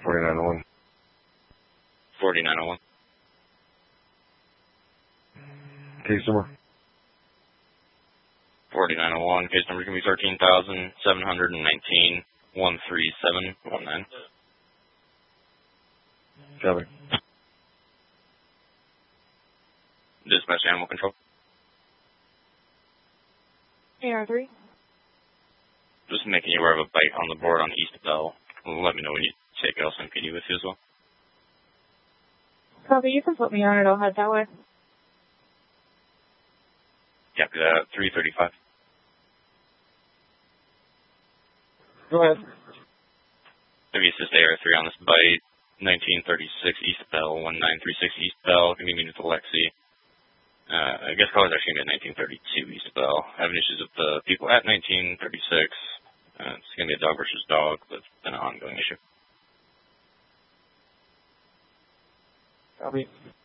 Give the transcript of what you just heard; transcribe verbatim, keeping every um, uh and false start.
forty-nine oh one. forty-nine oh one. Case number? forty-nine oh one. Case number is going to be thirteen thousand seven hundred nineteen, one three seven one nine. Copy. Dispatch Animal Control. A R three. Just making you aware of a bite on the board on East Bell. Let me know when you take it. I'll send P D with you as well. Copy, you can put me on it. I'll head that way. Copy that. three thirty-five. Go ahead. Have you assist A R three on this bite? nineteen thirty-six East Bell, one nine three six East Bell. Can you meet with Alexi? Uh, I guess caller's actually going to be at nineteen thirty-two East Bell. Having issues with the people at nineteen thirty-six. Uh, it's going to be a dog versus dog, but it's been an ongoing issue. Copy.